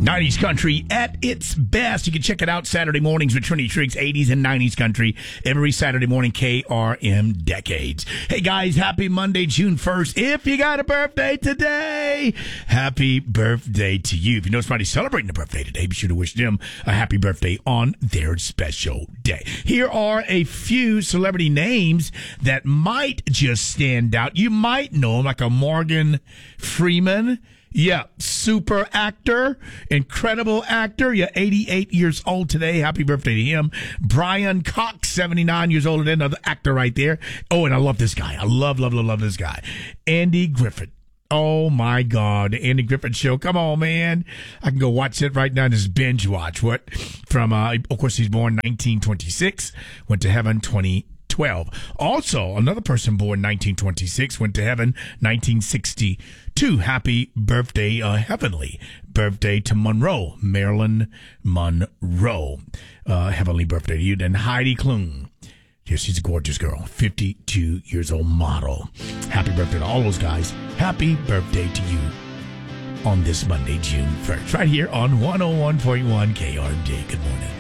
90s country at its best. You can check it out Saturday mornings with Trinity Triggs, 80s and 90s country. Every Saturday morning, KRM Decades. Hey guys, happy Monday, June 1st. If you got a birthday today, happy birthday to you. If you know somebody celebrating a birthday today, be sure to wish them a happy birthday on their special day. Here are a few celebrity names that might just stand out. You might know them, like a Morgan Freeman. Yeah, super actor, incredible actor. Yeah, 88 years old today. Happy birthday to him. Brian Cox, 79 years old, another actor right there. Oh, and I love this guy. I love this guy. Andy Griffith. Oh, my God. The Andy Griffith Show. Come on, man. I can go watch it right now. Just binge watch. What? From, of course, he's born 1926, went to heaven 2012. Also, another person born 1926 went to heaven 1962. Happy birthday, heavenly birthday to Monroe, Marilyn Monroe. Heavenly birthday to you. Then Heidi Klum. Yes, she's a gorgeous girl, 52 years old model. Happy birthday to all those guys. Happy birthday to you on this Monday, June 1st. Right here on 101.1 KRMJ. Good morning.